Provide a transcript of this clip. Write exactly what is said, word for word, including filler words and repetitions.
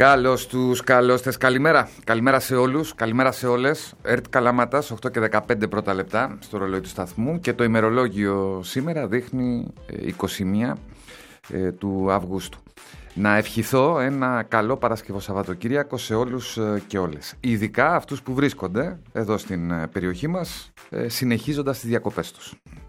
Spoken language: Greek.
Καλώς τους, καλώς τες, καλημέρα. Καλημέρα σε όλους, καλημέρα σε όλες. ΕΡΤ Καλαμάτας, οκτώ και δεκαπέντε πρώτα λεπτά στο ρολόι του σταθμού και το ημερολόγιο σήμερα δείχνει είκοσι μία ε, του Αυγούστου. Να ευχηθώ ένα καλό Παρασκευό Σαββατοκύριακο σε όλους και όλες. Ειδικά αυτούς που βρίσκονται εδώ στην περιοχή μας, συνεχίζοντας τις διακοπές τους.